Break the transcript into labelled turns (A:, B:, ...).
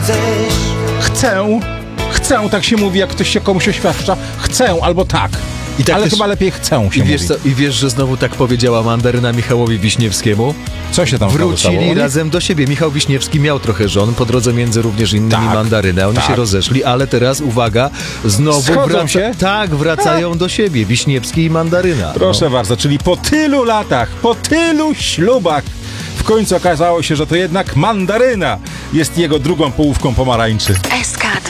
A: Chcę, tak się mówi, jak ktoś się komuś oświadcza. Chcę albo tak.
B: I tak
A: ale
B: też,
A: chyba lepiej chcę się
B: i wiesz,
A: mówi.
B: I wiesz, że znowu tak powiedziała mandaryna Michałowi Wiśniewskiemu?
A: Co się tam
B: Wrócili razem do siebie. Michał Wiśniewski miał trochę żon, po drodze między również innymi mandarynę. Oni się rozeszli, ale teraz, uwaga, znowu wracają do siebie. Wiśniewski i mandaryna.
A: Proszę bardzo, czyli po tylu latach, po tylu ślubach w końcu okazało się, że to jednak mandaryna jest jego drugą połówką pomarańczy.
C: SK2.